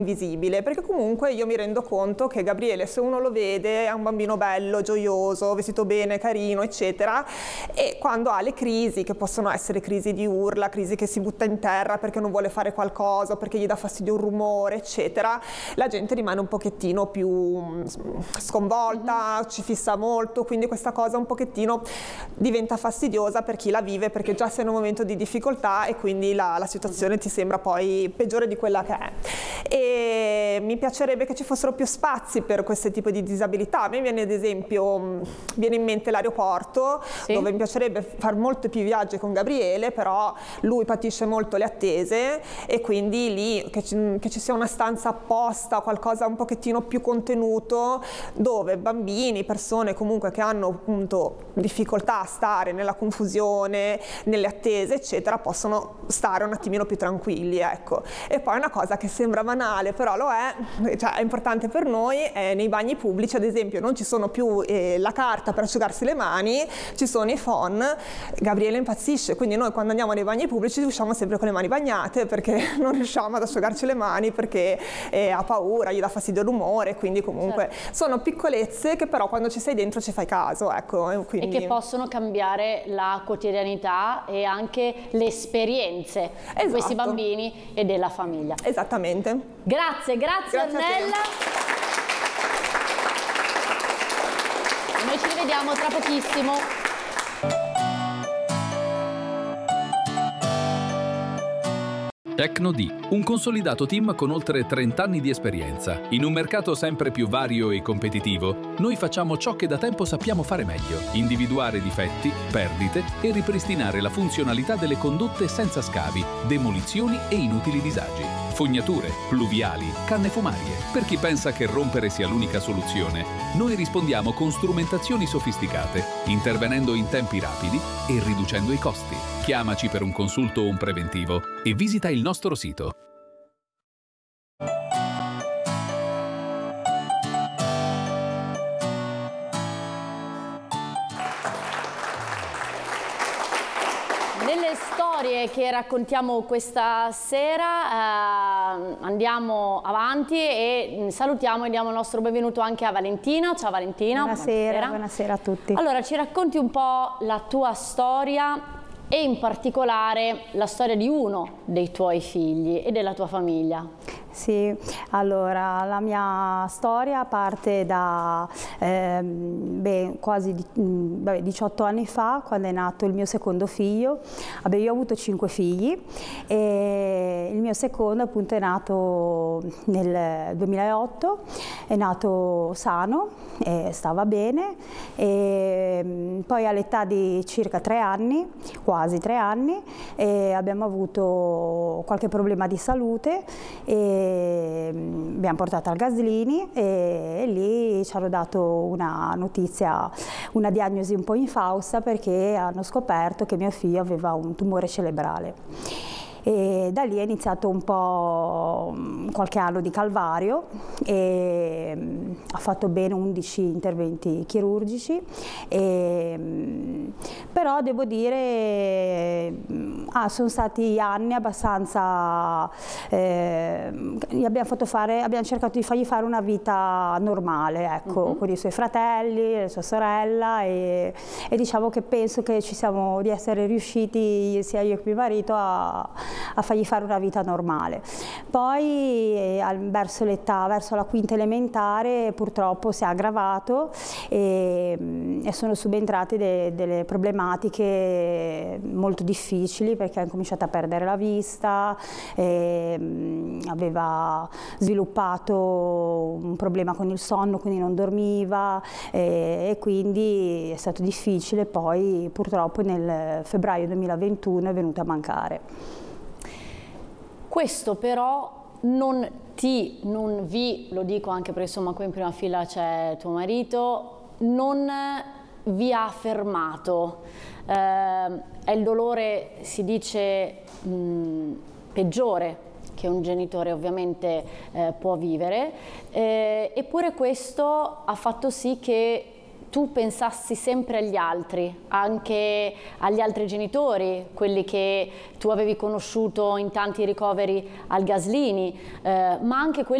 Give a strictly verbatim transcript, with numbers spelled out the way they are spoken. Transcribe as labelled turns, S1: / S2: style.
S1: invisibile, perché comunque io mi rendo conto che Gabriele, se uno lo vede, è un bambino bello, gioioso, vestito bene, carino, eccetera, e quando ha le crisi, che possono essere crisi di urla, crisi che si butta in terra perché non vuole fare qualcosa, perché gli dà fastidio un rumore, eccetera, la gente rimane un pochettino più sconvolta, mm-hmm. ci fissa molto, quindi questa cosa un pochettino diventa fastidiosa per chi la vive, perché già sei in un momento di difficoltà e quindi la, la situazione ti sembra poi peggiore di quella che è. E mi piacerebbe che ci fossero più spazi per questo tipo di disabilità. A me viene ad esempio, viene in mente l'aeroporto, sì. dove mi piacerebbe fare molti più viaggi con Gabriele, però lui patisce molto le attese e quindi lì che ci, che ci sia una stanza apposta, qualcosa un pochettino più contenuto, dove bambini, persone comunque che hanno appunto difficoltà a stare nella confusione, nelle attese, eccetera, possono stare un attimino più tranquilli, ecco. E poi una cosa che sembra banale, però lo è, cioè è importante per noi, eh, nei bagni pubblici ad esempio non ci sono più eh, la carta per asciugarsi le mani, ci sono i phon. Gabriele impazzisce, quindi noi quando andiamo nei bagni pubblici usciamo sempre con le mani bagnate perché non riusciamo ad asciugarci le mani, perché eh, ha paura, gli dà fastidio l'umore, quindi comunque certo. sono piccolezze che però quando ci sei dentro ci fai caso, ecco. E, quindi...
S2: e che possono cambiare la quotidianità e anche le esperienze esatto. di questi bambini e della famiglia.
S1: Esattamente.
S2: Grazie, grazie, grazie Ornella. Noi ci rivediamo tra pochissimo.
S3: Tecnodì, un consolidato team con oltre trenta anni di esperienza. In un mercato sempre più vario e competitivo, noi facciamo ciò che da tempo sappiamo fare meglio: individuare difetti, perdite e ripristinare la funzionalità delle condotte senza scavi, demolizioni e inutili disagi. Fognature, pluviali, canne fumarie. Per chi pensa che rompere sia l'unica soluzione, noi rispondiamo con strumentazioni sofisticate, intervenendo in tempi rapidi e riducendo i costi. Chiamaci per un consulto o un preventivo e visita il nostro sito.
S2: Nelle storie che raccontiamo questa sera eh, andiamo avanti e salutiamo e diamo il nostro benvenuto anche a Valentina. Ciao Valentina.
S4: Buonasera, buonasera, buonasera a tutti.
S2: Allora, ci racconti un po' la tua storia e in particolare la storia di uno dei tuoi figli e della tua famiglia.
S4: Sì, allora la mia storia parte da eh, beh, quasi di, beh, diciotto anni fa, quando è nato il mio secondo figlio. Vabbè, io ho avuto cinque figli e il mio secondo appunto è nato nel duemilaotto, è nato sano e stava bene, e poi all'età di circa tre anni, quasi tre anni, e abbiamo avuto qualche problema di salute e abbiamo portato al Gaslini e lì ci hanno dato una notizia, una diagnosi un po' infausta, perché hanno scoperto che mio figlio aveva un tumore cerebrale. E da lì è iniziato un po' qualche anno di calvario e ha fatto ben undici interventi chirurgici, e, però devo dire ah, sono stati anni abbastanza eh, gli abbiamo fatto fare, abbiamo cercato di fargli fare una vita normale, ecco, uh-huh. con i suoi fratelli, la sua sorella, e, e diciamo che penso che ci siamo di essere riusciti, sia io che mio marito, a a fargli fare una vita normale. Poi eh, verso l'età, verso la quinta elementare, purtroppo si è aggravato e, e sono subentrate de, delle problematiche molto difficili, perché ha cominciato a perdere la vista, e, aveva sviluppato un problema con il sonno, quindi non dormiva, e, e quindi è stato difficile. Poi purtroppo nel febbraio duemilaventuno è venuto a mancare.
S2: Questo però non ti, non vi, lo dico anche perché insomma qui in prima fila c'è tuo marito, non vi ha fermato. Eh, è il dolore, si dice, mh, peggiore che un genitore ovviamente eh, può vivere, eh, eppure questo ha fatto sì che tu pensassi sempre agli altri, anche agli altri genitori, quelli che tu avevi conosciuto in tanti ricoveri al Gaslini, eh, ma anche quelli